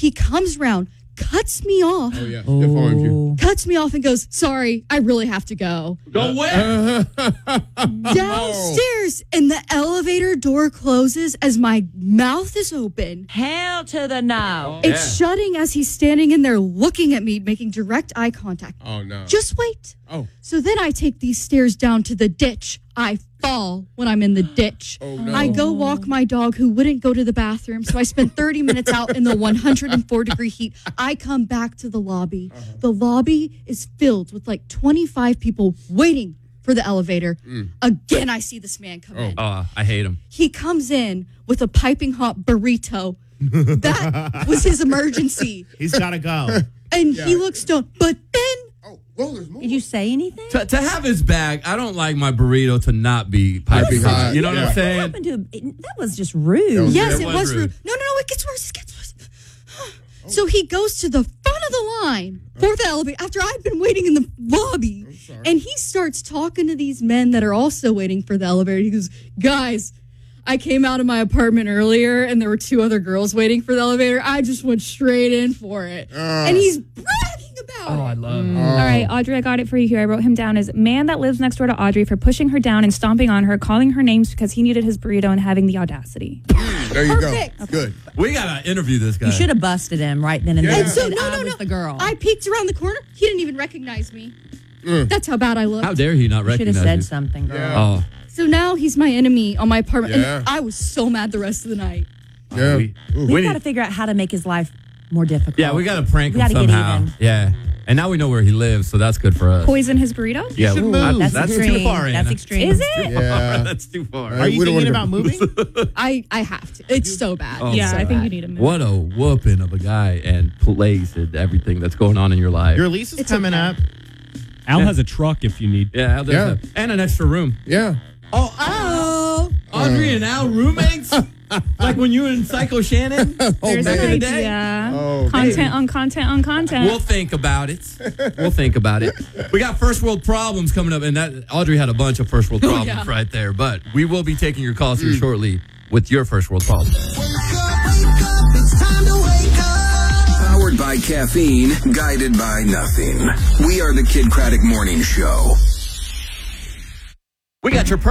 He comes around, cuts me off. Oh, yeah. Stiff-armed you. Cuts me off and goes, sorry, I really have to go. Go where? Downstairs, and the elevator door closes as my mouth is open. Hell to the no. It's shutting as he's standing in there looking at me, making direct eye contact. Oh, no. Just wait. Oh. So then I take these stairs down to the ditch. I fall when I'm in the ditch. Oh, no. I go walk my dog who wouldn't go to the bathroom. So I spent 30 minutes out in the 104-degree heat. I come back to the lobby. The lobby is filled with like 25 people waiting for the elevator. Again, I see this man come in. I hate him. He comes in with a piping hot burrito. That was his emergency. He's got to go. And he looks stoned. But then... Well, there's more. Did you say anything? To have his bag, I don't like my burrito to not be piping hot. You know what I'm saying? What happened to him? That was just rude. Yes, It it was was rude. rude. No, it gets worse. It gets worse. So he goes to the front of the line for the elevator after I've been waiting in the lobby. And he starts talking to these men that are also waiting for the elevator. He goes, guys, I came out of my apartment earlier and there were 2 other girls waiting for the elevator. I just went straight in for it. And he's bragging about it. I love him. All right, Audrey, I got it for you here. I wrote him down as man that lives next door to Audrey for pushing her down and stomping on her, calling her names because he needed his burrito and having the audacity. There you Perfect. go. Good. We got to interview this guy. You should have busted him right then and there. And so, Said, I no. was the girl. I peeked around the corner. He didn't even recognize me. That's how bad I looked. How dare he not should have recognize said you? something, girl. Yeah. Oh. So now he's my enemy on my apartment. Yeah. And I was so mad the rest of the night. Yeah. We got to figure out how to make his life more difficult. Yeah, we got to prank We him gotta get somehow. even. Yeah. And now we know where he lives, so that's good for us. Poison his burrito? Yeah, should ooh, move. That's too extreme. far, That's Anna. extreme. Is it? Yeah. That's too far. Are you We don't thinking wanna about moving? I have to. It's so bad. Oh, Yeah, so I think bad. you need to move. What a whooping of a guy and place and everything that's going on in your life. Your lease is It's coming okay. up. Al has a truck if you need. Yeah, Al does Yeah. that. And an extra room. Yeah. Oh, Audrey and Al roommates? Like when you were in Psycho Shannon? There's back an in the day? idea. Oh, Content on content on content. We'll think about it. We'll think about it. We got first world problems coming up, and that Audrey had a bunch of first world problems right there. But we will be taking your calls here shortly with your first world problems. It's time to wake up. Powered by caffeine, guided by nothing. We are the Kid Craddock Morning Show. We got your